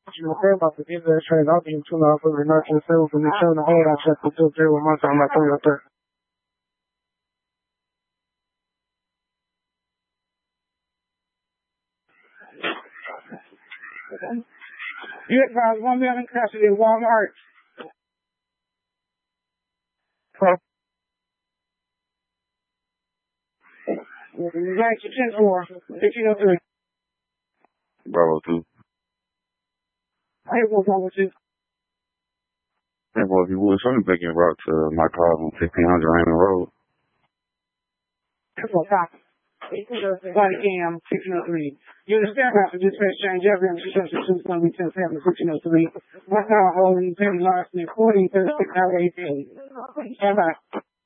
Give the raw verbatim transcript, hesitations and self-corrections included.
You know, fair about the end of that train. I'll be in two miles over nineteen seven from the seven to hold. I checked the two zero one time. My three or third. You advise one man in custody at Walmart. Huh? You got your ten four, fifteen oh three. Bravo two. I hate what's wrong with you. Yeah, well, if you would, show me back en route to my car on fifteen hundred Raymond Road. That's what copy. one a.m. fifteen oh three. You understand how to dispatch change every two two one ten seven fifteen oh three. Right now, holding ten lost in forty thirty-six hour eight days. Stand by.